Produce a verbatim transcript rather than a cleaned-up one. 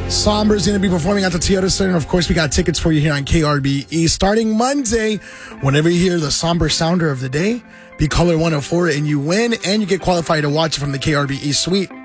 Somber is going to be performing at the Toyota Center. Of course, we got tickets for you here on K R B E. Starting Monday, whenever you hear the Somber sounder of the day, be caller one oh four and you win, and you get qualified to watch it from the K R B E suite.